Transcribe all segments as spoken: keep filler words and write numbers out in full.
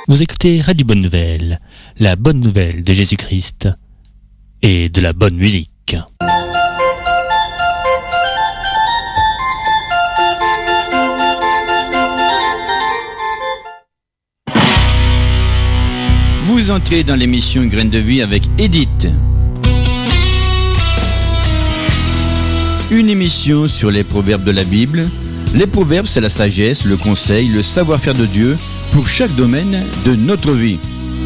Vous écoutez Radio Bonne Nouvelle, la bonne nouvelle de Jésus-Christ et de la bonne musique. Vous entrez dans l'émission Graines de Vie avec Edith. Une émission sur les proverbes de la Bible. Les proverbes, c'est la sagesse, le conseil, le savoir-faire de Dieu pour chaque domaine de notre vie.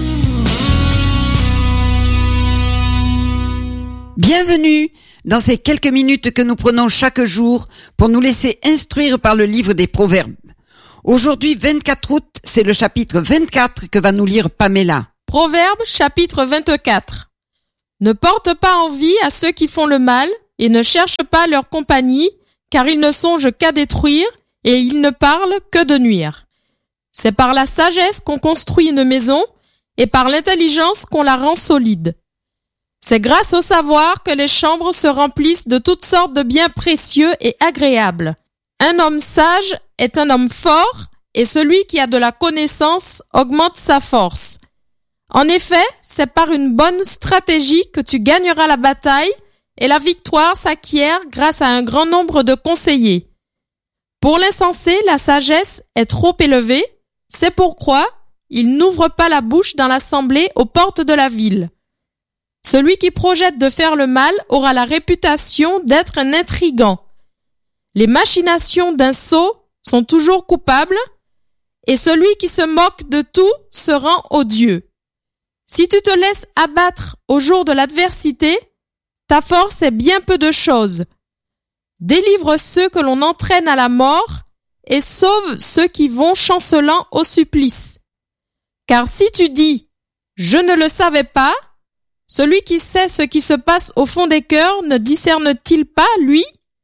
Bienvenue dans ces quelques minutes que nous prenons chaque jour pour nous laisser instruire par le livre des proverbes. Aujourd'hui, vingt-quatre août, c'est le chapitre vingt-quatre que va nous lire Pamela. Proverbe chapitre vingt-quatre. Ne porte pas envie à ceux qui font le mal et ne cherche pas leur compagnie, car ils ne songent qu'à détruire et ils ne parlent que de nuire. C'est par la sagesse qu'on construit une maison et par l'intelligence qu'on la rend solide. C'est grâce au savoir que les chambres se remplissent de toutes sortes de biens précieux et agréables. Un homme sage est un homme fort et celui qui a de la connaissance augmente sa force. En effet, c'est par une bonne stratégie que tu gagneras la bataille et la victoire s'acquiert grâce à un grand nombre de conseillers. Pour l'insensé, la sagesse est trop élevée. C'est pourquoi il n'ouvre pas la bouche dans l'assemblée aux portes de la ville. Celui qui projette de faire le mal aura la réputation d'être un intrigant. Les machinations d'un sot sont toujours coupables, et celui qui se moque de tout se rend odieux. Si tu te laisses abattre au jour de l'adversité, ta force est bien peu de choses. Délivre ceux que l'on entraîne à la mort, et sauve ceux qui vont chancelant au supplice. Car si tu dis « Je ne le savais pas », celui qui sait ce qui se passe au fond des cœurs ne discerne-t-il pas, lui?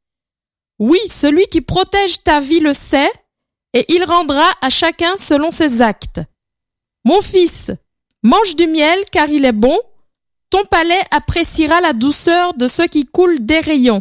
Oui, celui qui protège ta vie le sait, et il rendra à chacun selon ses actes. Mon fils, mange du miel car il est bon, ton palais appréciera la douceur de ce qui coule des rayons.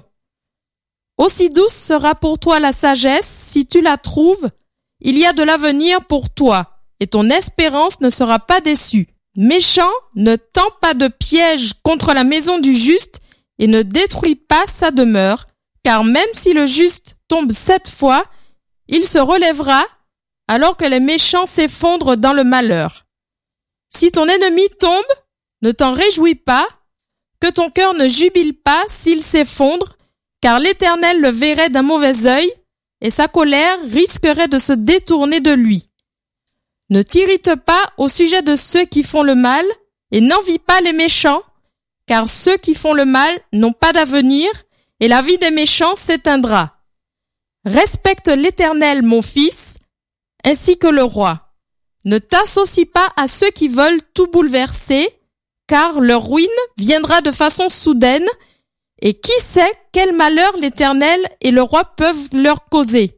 Aussi douce sera pour toi la sagesse, si tu la trouves, il y a de l'avenir pour toi, et ton espérance ne sera pas déçue. Méchant, ne tends pas de piège contre la maison du juste, et ne détruis pas sa demeure, car même si le juste tombe sept fois, il se relèvera, alors que les méchants s'effondrent dans le malheur. Si ton ennemi tombe, ne t'en réjouis pas, que ton cœur ne jubile pas s'il s'effondre, car l'Éternel le verrait d'un mauvais œil, et sa colère risquerait de se détourner de lui. Ne t'irrite pas au sujet de ceux qui font le mal, et n'envie pas les méchants, car ceux qui font le mal n'ont pas d'avenir, et la vie des méchants s'éteindra. Respecte l'Éternel, mon fils, ainsi que le roi. Ne t'associe pas à ceux qui veulent tout bouleverser, car leur ruine viendra de façon soudaine, et qui sait quel malheur l'Éternel et le roi peuvent leur causer.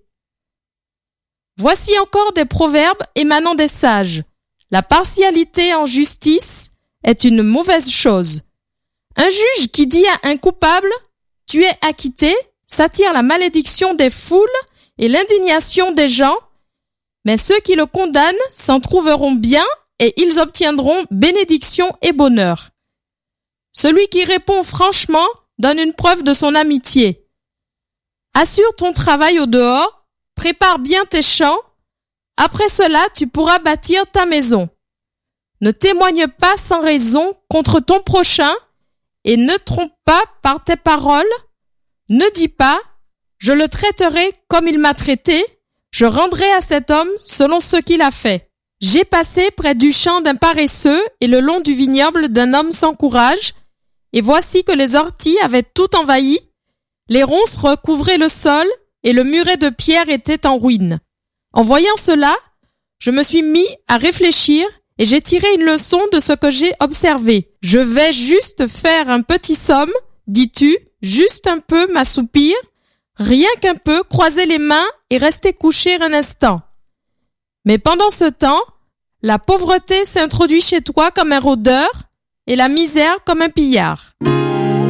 Voici encore des proverbes émanant des sages. La partialité en justice est une mauvaise chose. Un juge qui dit à un coupable « Tu es acquitté » s'attire la malédiction des foules et l'indignation des gens, mais ceux qui le condamnent s'en trouveront bien et ils obtiendront bénédiction et bonheur. Celui qui répond franchement donne une preuve de son amitié. Assure ton travail au dehors, prépare bien tes champs, après cela tu pourras bâtir ta maison. Ne témoigne pas sans raison contre ton prochain et ne trompe pas par tes paroles. Ne dis pas « Je le traiterai comme il m'a traité, je rendrai à cet homme selon ce qu'il a fait. » J'ai passé près du champ d'un paresseux et le long du vignoble d'un homme sans courage, et voici que les orties avaient tout envahi, les ronces recouvraient le sol, et le muret de pierre était en ruine. En voyant cela, je me suis mis à réfléchir et j'ai tiré une leçon de ce que j'ai observé. Je vais juste faire un petit somme, dis-tu, juste un peu m'assoupir, rien qu'un peu croiser les mains et rester couché un instant. Mais pendant ce temps, la pauvreté s'introduit chez toi comme un rôdeur et la misère comme un pillard.